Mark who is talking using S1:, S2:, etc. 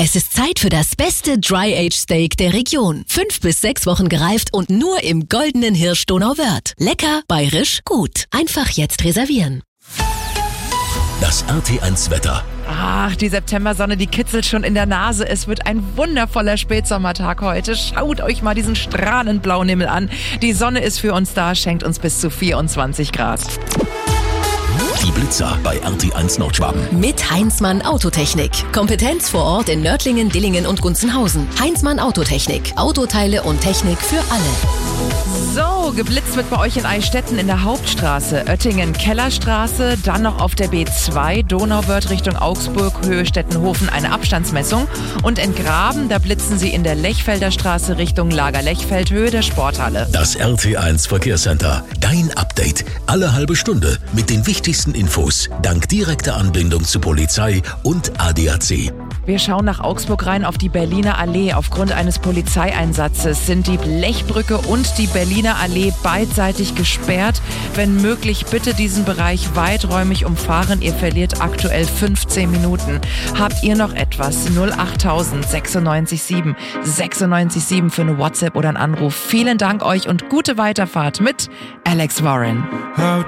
S1: Es ist Zeit für das beste Dry-Age-Steak der Region. 5 bis 6 Wochen gereift und nur im Goldenen Hirsch Donauwörth. Lecker, bayerisch, gut. Einfach jetzt reservieren.
S2: Das RT1 Wetter.
S3: Ach, die Septembersonne, die kitzelt schon in der Nase. Es wird ein wundervoller Spätsommertag heute. Schaut euch mal diesen strahlend blauen Himmel an. Die Sonne ist für uns da, schenkt uns bis zu 24 Grad.
S2: Die Blitzer bei RT1 Nordschwaben.
S1: Mit Heinzmann Autotechnik. Kompetenz vor Ort in Nördlingen, Dillingen und Gunzenhausen. Heinzmann Autotechnik. Autoteile und Technik für alle.
S3: So, geblitzt wird bei euch in Eichstätten in der Hauptstraße, Oettingen Kellerstraße, dann noch auf der B2 Donauwörth Richtung Augsburg, Höhe Stettenhofen eine Abstandsmessung und in Graben, da blitzen sie in der Lechfelder Straße Richtung Lager Lechfeld, Höhe der Sporthalle.
S2: Das RT1 Verkehrscenter. Dein Update. Alle halbe Stunde mit den wichtigsten Infos. Dank direkter Anbindung zu Polizei und ADAC.
S3: Wir schauen nach Augsburg rein auf die Berliner Allee. Aufgrund eines Polizeieinsatzes sind die Blechbrücke und die Berliner Allee beidseitig gesperrt. Wenn möglich, bitte diesen Bereich weiträumig umfahren. Ihr verliert aktuell 15 Minuten. Habt ihr noch etwas? 08000 96 7 96 7 für eine WhatsApp oder einen Anruf. Vielen Dank euch und gute Weiterfahrt mit Alex Warren.
S4: How